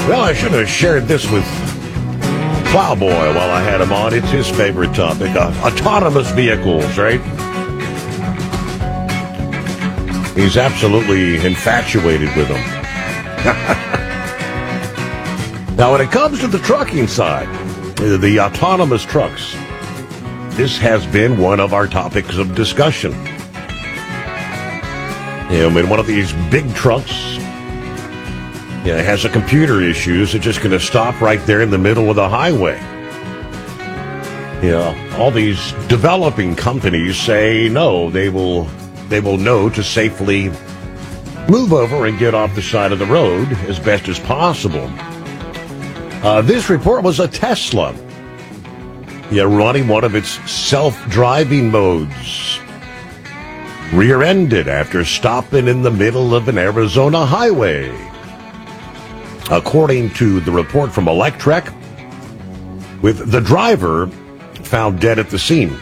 Well, I should have shared this with Plowboy while I had him on. It's his favorite topic, autonomous vehicles, right? He's absolutely infatuated with them. Now, when it comes to the trucking side, the autonomous trucks, this has been one of our topics of discussion. When one of these big trucks has a computer issues, it's just going to stop right there in the middle of the highway. All these developing companies say no, they will know to safely move over and get off the side of the road as best as possible. This report was a Tesla running one of its self-driving modes. Rear-ended after stopping in the middle of an Arizona highway. According to the report from Electrek, with the driver found dead at the scene.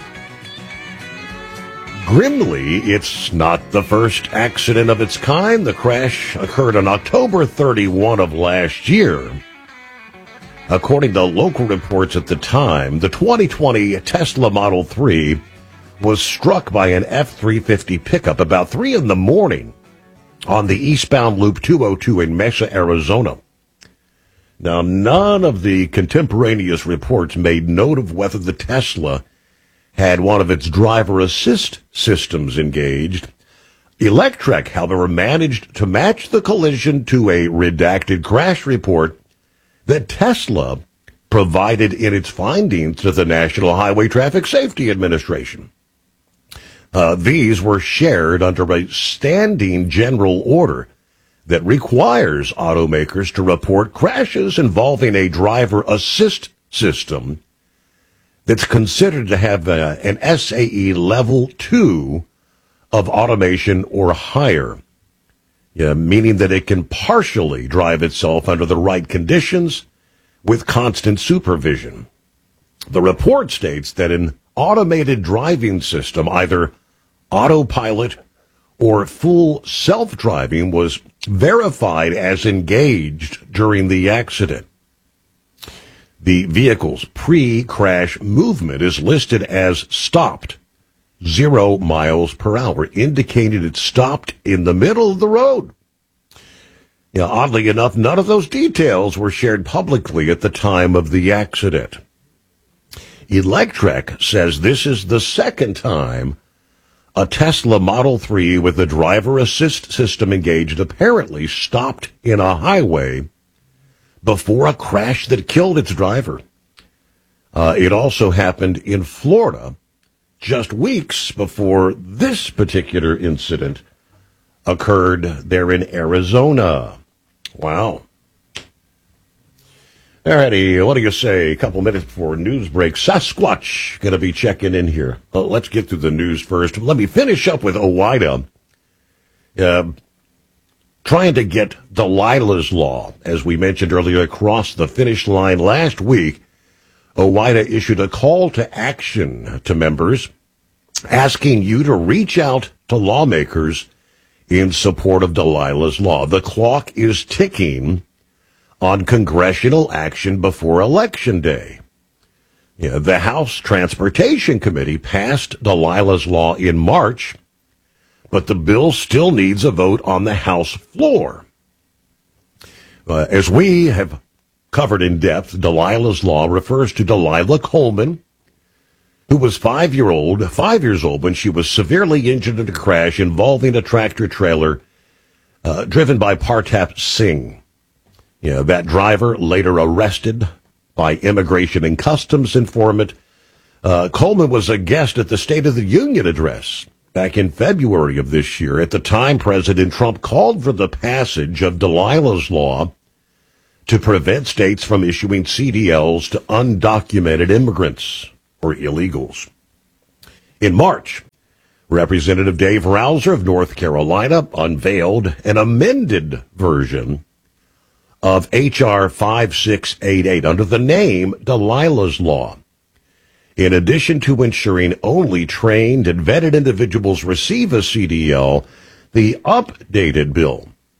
Grimly, it's not the first accident of its kind. The crash occurred on October 31 of last year. According to local reports at the time, the 2020 Tesla Model 3 was struck by an F-350 pickup about 3 in the morning on the eastbound Loop 202 in Mesa, Arizona. Now, none of the contemporaneous reports made note of whether the Tesla had one of its driver assist systems engaged. Electrek, however, managed to match the collision to a redacted crash report that Tesla provided in its findings to the National Highway Traffic Safety Administration. These were shared under a standing general order that requires automakers to report crashes involving a driver assist system that's considered to have an SAE level 2 of automation or higher, meaning that it can partially drive itself under the right conditions with constant supervision. The report states that an automated driving system, either autopilot or full self-driving, was verified as engaged during the accident. The vehicle's pre-crash movement is listed as stopped, 0 miles per hour, indicating it stopped in the middle of the road. Oddly enough, none of those details were shared publicly at the time of the accident. Electrek says this is the second time a Tesla Model 3 with the driver assist system engaged apparently stopped in a highway before a crash that killed its driver. It also happened in Florida just weeks before this particular incident occurred there in Arizona. Wow. Alrighty, what do you say? A couple minutes before news break. Sasquatch going to be checking in here. Well, let's get through the news first. Let me finish up with OOIDA. Trying to get Delilah's Law, as we mentioned earlier, across the finish line last week. OOIDA issued a call to action to members asking you to reach out to lawmakers in support of Delilah's Law. The clock is ticking on congressional action before Election Day. The House Transportation Committee passed Delilah's Law in March, but the bill still needs a vote on the House floor. As we have covered in depth, Delilah's Law refers to Delilah Coleman, who was 5 years old when she was severely injured in a crash involving a tractor-trailer driven by Partap Singh. That driver later arrested by Immigration and Customs informant. Coleman was a guest at the State of the Union address back in February of this year. At the time, President Trump called for the passage of Delilah's Law to prevent states from issuing CDLs to undocumented immigrants or illegals. In March, Representative Dave Rouser of North Carolina unveiled an amended version of H.R. 5688 under the name Delilah's Law. In addition to ensuring only trained and vetted individuals receive a CDL, the updated bill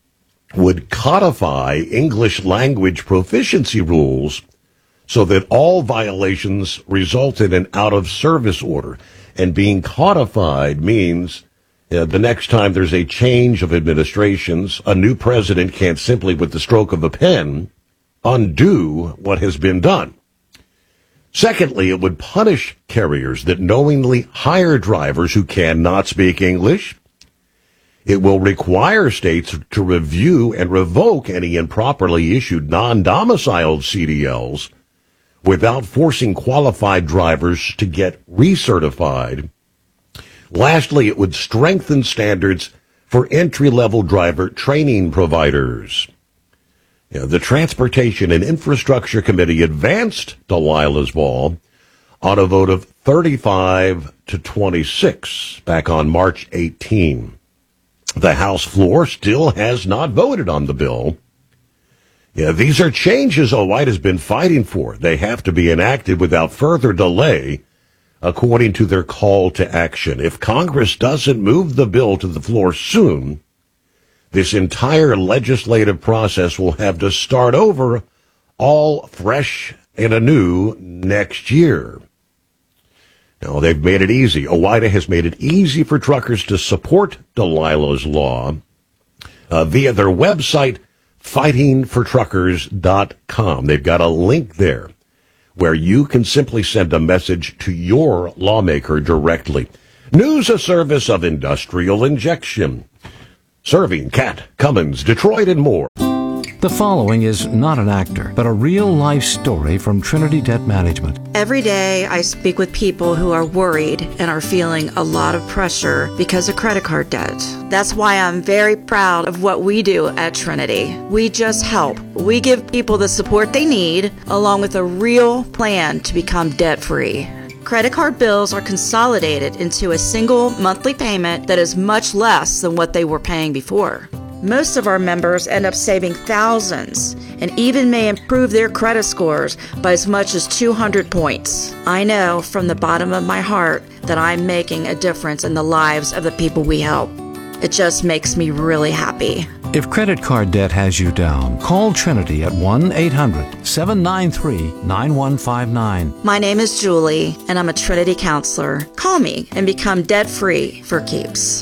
would codify English language proficiency rules so that all violations result in an out-of-service order. And being codified means the next time there's a change of administrations, a new president can't simply, with the stroke of a pen, undo what has been done. Secondly, it would punish carriers that knowingly hire drivers who cannot speak English. It will require states to review and revoke any improperly issued non-domiciled CDLs without forcing qualified drivers to get recertified. Lastly, it would strengthen standards for entry-level driver training providers. The Transportation and Infrastructure Committee advanced Delilah's ball on a vote of 35 to 26 back on March 18. The House floor still has not voted on the bill. These are changes White has been fighting for. They have to be enacted without further delay, according to their call to action. If Congress doesn't move the bill to the floor soon, this entire legislative process will have to start over all fresh and anew next year. Now, they've made it easy. OOIDA has made it easy for truckers to support Delilah's law via their website, fightingfortruckers.com. They've got a link there where you can simply send a message to your lawmaker directly. News, a service of Industrial Injection, serving Cat, Cummins, Detroit, and more. The following is not an actor, but a real-life story from Trinity Debt Management. Every day I speak with people who are worried and are feeling a lot of pressure because of credit card debt. That's why I'm very proud of what we do at Trinity. We just help. We give people the support they need, along with a real plan to become debt-free. Credit card bills are consolidated into a single monthly payment that is much less than what they were paying before. Most of our members end up saving thousands and even may improve their credit scores by as much as 200 points. I know from the bottom of my heart that I'm making a difference in the lives of the people we help. It just makes me really happy. If credit card debt has you down, call Trinity at 1-800-793-9159. My name is Julie, and I'm a Trinity counselor. Call me and become debt-free for keeps.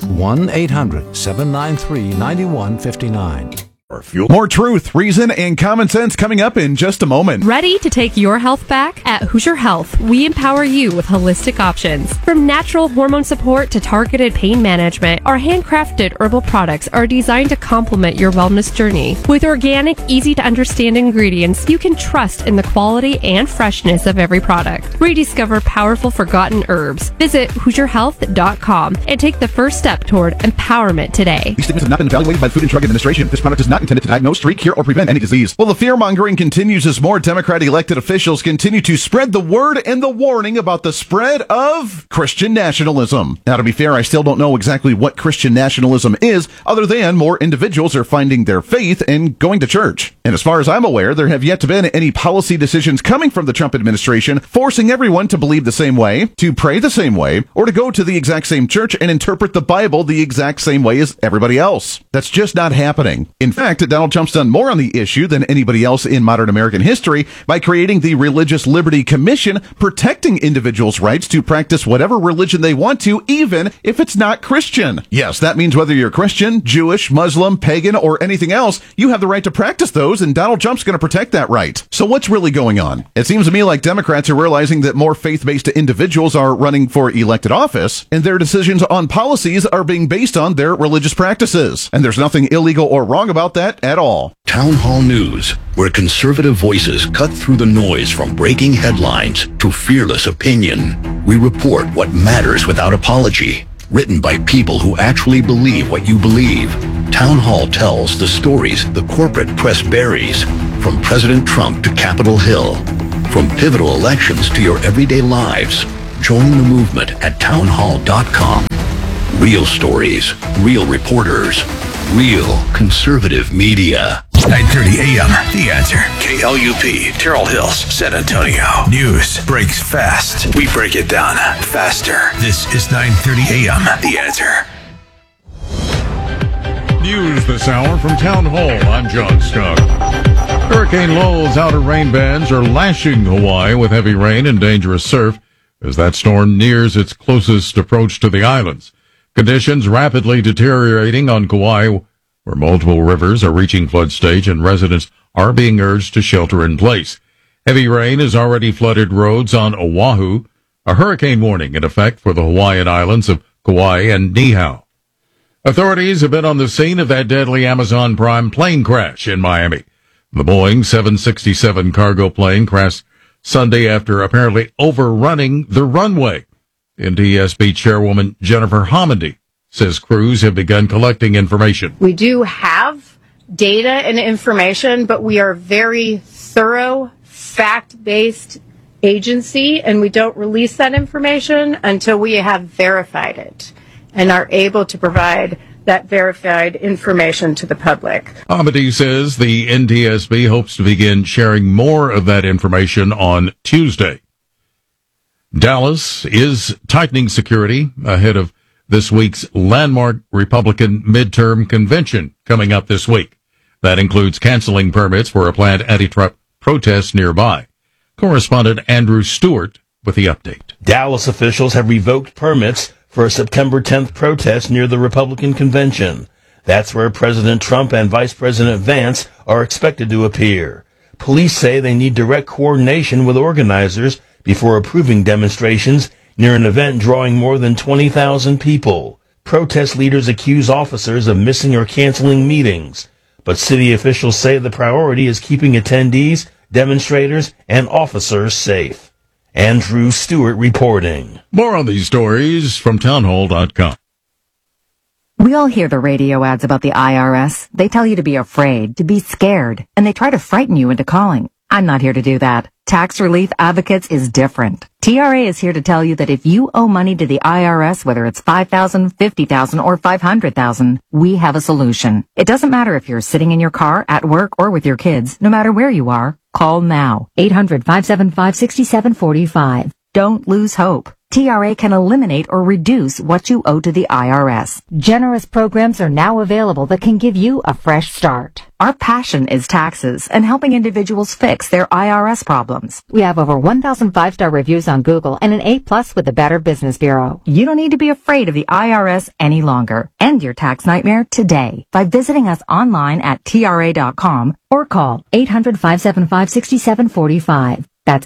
1-800-793-9159. More truth, reason, and common sense coming up in just a moment. Ready to take your health back? At Hoosier Health, we empower you with holistic options. From natural hormone support to targeted pain management, our handcrafted herbal products are designed to complement your wellness journey. With organic, easy-to-understand ingredients, you can trust in the quality and freshness of every product. Rediscover powerful forgotten herbs. Visit HoosierHealth.com and take the first step toward empowerment today. These statements have not been evaluated by the Food and Drug Administration. This product is not intended to diagnose, treat, cure, or prevent any disease. Well, the fear-mongering continues as more Democratic elected officials continue to spread the word and the warning about the spread of Christian nationalism. Now, to be fair, I still don't know exactly what Christian nationalism is, other than more individuals are finding their faith and going to church. And as far as I'm aware, there have yet to been any policy decisions coming from the Trump administration forcing everyone to believe the same way, to pray the same way, or to go to the exact same church and interpret the Bible the exact same way as everybody else. That's just not happening. In fact, Donald Trump's done more on the issue than anybody else in modern American history by creating the Religious Liberty Commission, protecting individuals' rights to practice whatever religion they want to, even if it's not Christian. Yes, that means whether you're Christian, Jewish, Muslim, pagan, or anything else, you have the right to practice those, and Donald Trump's going to protect that right. So what's really going on? It seems to me like Democrats are realizing that more faith-based individuals are running for elected office, and their decisions on policies are being based on their religious practices. And there's nothing illegal or wrong about that at all. Town Hall News, where conservative voices cut through the noise from breaking headlines to fearless opinion. We report what matters without apology. Written by people who actually believe what you believe. Town Hall tells the stories the corporate press buries, from President Trump to Capitol Hill, from pivotal elections to your everyday lives. Join the movement at townhall.com. Real stories, real reporters, real conservative media. 9:30 a.m. The Answer. KLUP, Terrell Hills, San Antonio. News breaks fast. We break it down faster. This is 9:30 a.m. The Answer. News this hour from Town Hall. I'm John Scott. Hurricane Lowell's outer rain bands are lashing Hawaii with heavy rain and dangerous surf as that storm nears its closest approach to the islands. Conditions rapidly deteriorating on Kauai, where multiple rivers are reaching flood stage and residents are being urged to shelter in place. Heavy rain has already flooded roads on Oahu. A hurricane warning in effect for the Hawaiian islands of Kauai and Niihau. Authorities have been on the scene of that deadly Amazon Prime plane crash in Miami. The Boeing 767 cargo plane crashed Sunday after apparently overrunning the runway. NTSB Chairwoman Jennifer Homendy says crews have begun collecting information. We do have data and information, but we are very thorough, fact-based agency, and we don't release that information until we have verified it and are able to provide that verified information to the public. Homendy says the NTSB hopes to begin sharing more of that information on Tuesday. Dallas is tightening security ahead of this week's landmark Republican midterm convention coming up this week. That includes canceling permits for a planned anti-Trump protest nearby. Correspondent Andrew Stewart with the update. Dallas officials have revoked permits for a September 10th protest near the Republican convention. That's where President Trump and Vice President Vance are expected to appear. Police say they need direct coordination with organizers before approving demonstrations near an event drawing more than 20,000 people. Protest leaders accuse officers of missing or canceling meetings, but city officials say the priority is keeping attendees, demonstrators, and officers safe. Andrew Stewart reporting. More on these stories from townhall.com. We all hear the radio ads about the IRS. They tell you to be afraid, to be scared, and they try to frighten you into calling. I'm not here to do that. Tax Relief Advocates is different. TRA is here to tell you that if you owe money to the IRS, whether it's $5,000, $50,000, or $500,000, we have a solution. It doesn't matter if you're sitting in your car, at work, or with your kids. No matter where you are, call now. 800-575-6745. Don't lose hope. TRA can eliminate or reduce what you owe to the IRS. Generous programs are now available that can give you a fresh start. Our passion is taxes and helping individuals fix their IRS problems. We have over 1,000 5-star reviews on Google and an A+ with the Better Business Bureau. You don't need to be afraid of the IRS any longer. End your tax nightmare today by visiting us online at TRA.com or call 800-575-6745. That's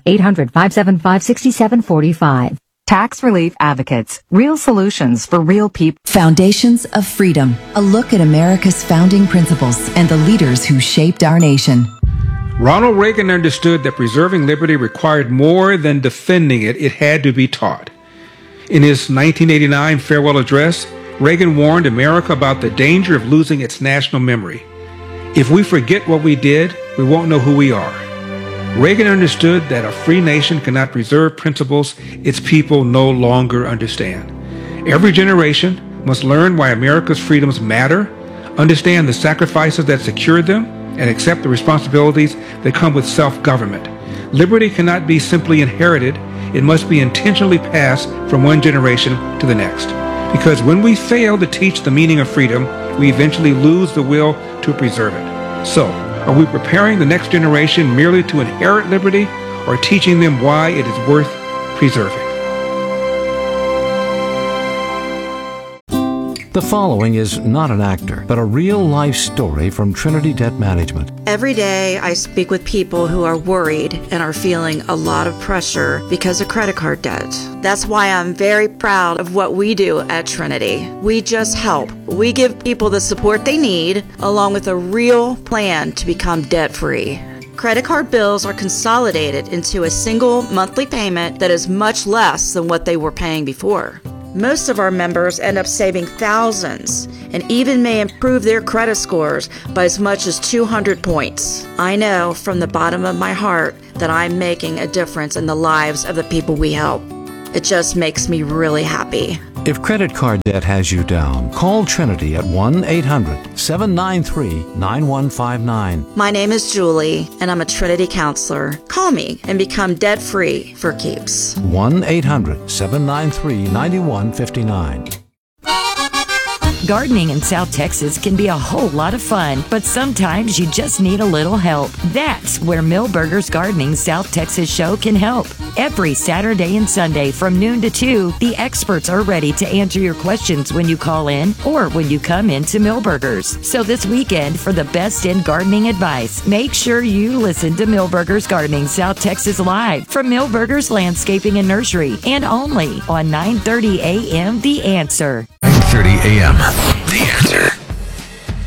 800-575-6745. Tax Relief Advocates. Real solutions for real people. Foundations of Freedom. A look at America's founding principles and the leaders who shaped our nation. Ronald Reagan understood that preserving liberty required more than defending it. It had to be taught. In his 1989 farewell address, Reagan warned America about the danger of losing its national memory. If we forget what we did, we won't know who we are. Reagan understood that a free nation cannot preserve principles its people no longer understand. Every generation must learn why America's freedoms matter, understand the sacrifices that secured them, and accept the responsibilities that come with self-government. Liberty cannot be simply inherited. It must be intentionally passed from one generation to the next. Because when we fail to teach the meaning of freedom, we eventually lose the will to preserve it. So, are we preparing the next generation merely to inherit liberty, or teaching them why it is worth preserving? The following is not an actor, but a real-life story from Trinity Debt Management. Every day I speak with people who are worried and are feeling a lot of pressure because of credit card debt. That's why I'm very proud of what we do at Trinity. We just help. We give people the support they need, along with a real plan to become debt-free. Credit card bills are consolidated into a single monthly payment that is much less than what they were paying before. Most of our members end up saving thousands and even may improve their credit scores by as much as 200 points. I know from the bottom of my heart that I'm making a difference in the lives of the people we help. It just makes me really happy. If credit card debt has you down, call Trinity at 1-800-793-9159. My name is Julie, and I'm a Trinity counselor. Call me and become debt-free for keeps. 1-800-793-9159. Gardening in South Texas can be a whole lot of fun, but sometimes you just need a little help. That's where Millburgers Gardening South Texas show can help. Every Saturday and Sunday from noon to 2, the experts are ready to answer your questions when you call in or when you come into Millburgers. So this weekend, for the best in gardening advice, make sure you listen to Millburgers Gardening South Texas live from Millburgers Landscaping and Nursery, and only on 9:30 a.m. The Answer. 9:30 a.m. The Answer.